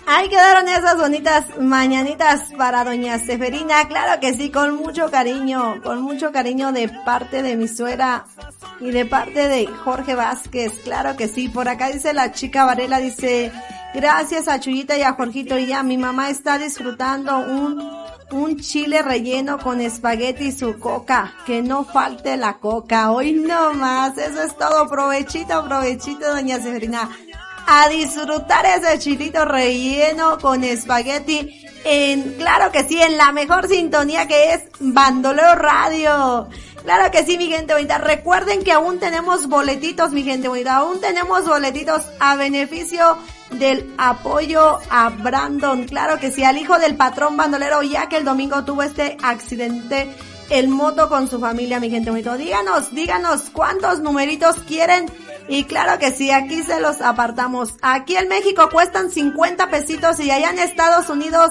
Ahí quedaron esas bonitas mañanitas para doña Seferina, claro que sí, con mucho cariño de parte de mi suegra y de parte de Jorge Vázquez, claro que sí. Por acá dice la chica Varela, dice, gracias a Chuyita y a Jorgito, y ya mi mamá está disfrutando un chile relleno con espagueti y su coca, que no falte la coca, hoy no más, eso es todo, provechito doña Seferina. A disfrutar ese chilito relleno con espagueti claro que sí, en la mejor sintonía que es Bandolero Radio. Claro que sí, mi gente bonita. Recuerden que aún tenemos boletitos, mi gente bonita. Aún tenemos boletitos a beneficio del apoyo a Brandon. Claro que sí, al hijo del patrón bandolero, ya que el domingo tuvo este accidente en moto con su familia, mi gente bonita. Díganos cuántos numeritos quieren. Y claro que sí, aquí se los apartamos. Aquí en México cuestan 50 pesitos y allá en Estados Unidos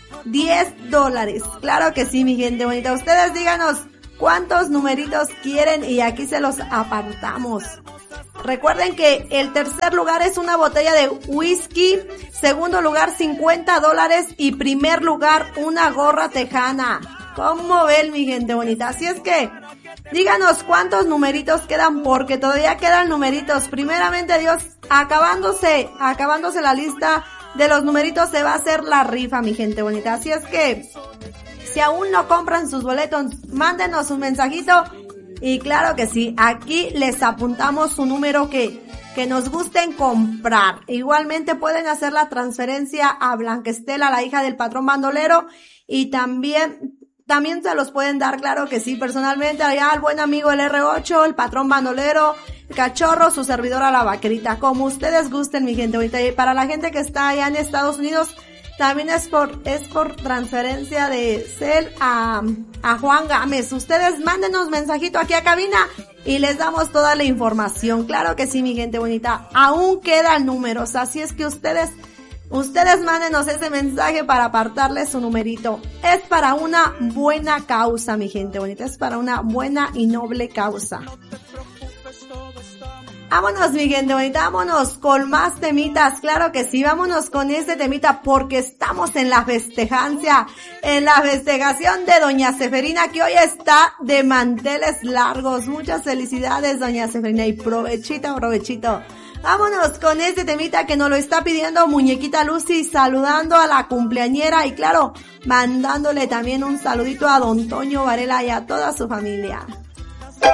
$10. Claro que sí, mi gente bonita. Ustedes díganos cuántos numeritos quieren y aquí se los apartamos. Recuerden que el tercer lugar es una botella de whisky, segundo lugar $50 y primer lugar una gorra tejana. ¿Cómo ven, mi gente bonita? Así es que díganos cuántos numeritos quedan, porque todavía quedan numeritos. Primeramente Dios, acabándose la lista de los numeritos, se va a hacer la rifa, mi gente bonita. Así es que, si aún no compran sus boletos, mándenos un mensajito. Y claro que sí, aquí les apuntamos su número que nos gusten comprar. Igualmente pueden hacer la transferencia a Blanca Estela, la hija del patrón bandolero, y también se los pueden dar, claro que sí, personalmente allá al buen amigo el R8, el patrón bandolero, el cachorro, su servidora la vaquerita, como ustedes gusten, mi gente bonita. Y para la gente que está allá en Estados Unidos, también es por transferencia de Cel a Juan Gámez. Ustedes mándenos mensajito aquí a cabina y les damos toda la información. Claro que sí, mi gente bonita. Aún quedan números, así es que ustedes mándenos ese mensaje para apartarles su numerito. Es para una buena causa, mi gente bonita. Es para una buena y noble causa. Vámonos, mi gente bonita, vámonos con más temitas, claro que sí, vámonos con este temita porque estamos en la festejación de doña Seferina, que hoy está de manteles largos. Muchas felicidades, doña Seferina, y provechito. Vámonos con este temita que nos lo está pidiendo Muñequita Lucy, saludando a la cumpleañera y claro, mandándole también un saludito a don Toño Varela y a toda su familia.